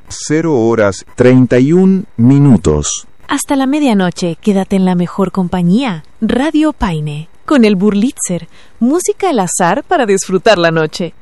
0:31. Hasta la medianoche, quédate en la mejor compañía. Radio Paine, con el Burlitzer, música al azar para disfrutar la noche.